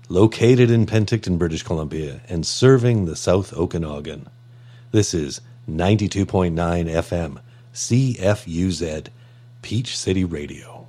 located in Penticton, British Columbia, and serving the South Okanagan. This is 92.9 FM, CFUZ, Peach City Radio.